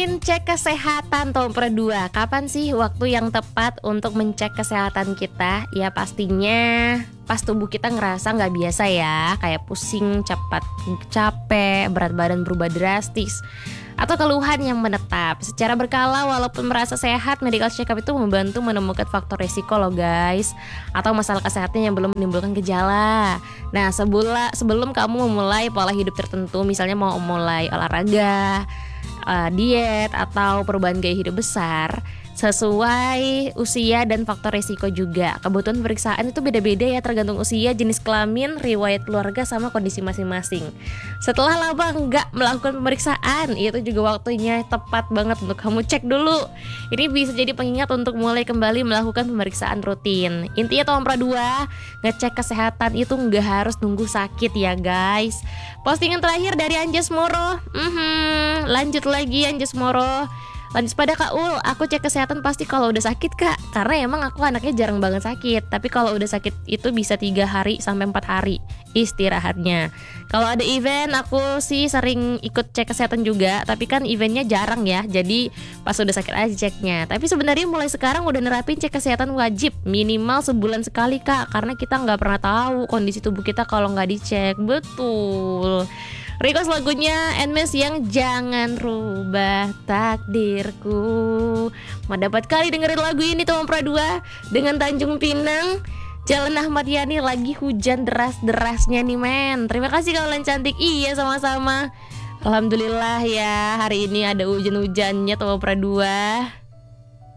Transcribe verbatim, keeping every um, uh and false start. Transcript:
ngomongin cek kesehatan Tompra dua. Kapan sih waktu yang tepat untuk mencek kesehatan kita? Ya pastinya pas tubuh kita ngerasa gak biasa ya, kayak pusing, cepat capek, berat badan berubah drastis, atau keluhan yang menetap secara berkala. Walaupun merasa sehat, medical check up itu membantu menemukan faktor resiko loh guys, atau masalah kesehatan yang belum menimbulkan gejala. Nah sebula, sebelum kamu memulai pola hidup tertentu, misalnya mau mulai olahraga, uh, diet, atau perubahan gaya hidup besar, sesuai usia dan faktor resiko juga. Kebutuhan pemeriksaan itu beda-beda ya, tergantung usia, jenis kelamin, riwayat keluarga, sama kondisi masing-masing. Setelah lama nggak melakukan pemeriksaan, itu juga waktunya tepat banget untuk kamu cek dulu. Ini bisa jadi pengingat untuk mulai kembali melakukan pemeriksaan rutin. Intinya Tompra dua, ngecek kesehatan itu nggak harus nunggu sakit ya guys. Postingan terakhir dari Anjas Moro. mm-hmm, Lanjut lagi Anjas Moro. Lanjut pada Kak Ul, aku cek kesehatan pasti kalau udah sakit Kak, karena emang aku anaknya jarang banget sakit. Tapi kalau udah sakit itu bisa tiga hari sampai empat hari istirahatnya. Kalau ada event aku sih sering ikut cek kesehatan juga, tapi kan eventnya jarang ya, jadi pas udah sakit aja ceknya. Tapi sebenarnya mulai sekarang udah nerapin cek kesehatan wajib minimal sebulan sekali Kak, karena kita nggak pernah tahu kondisi tubuh kita kalau nggak dicek. Betul. Request lagunya Enmes yang Jangan Rubah Takdirku. Mau dapat kali dengerin lagu ini Tompra dua dengan Tanjung Pinang, Jalan Ahmad Yani. Lagi hujan deras-derasnya nih men. Terima kasih kalian cantik. Iya sama-sama. Alhamdulillah ya, hari ini ada hujan-hujannya Tompra dua.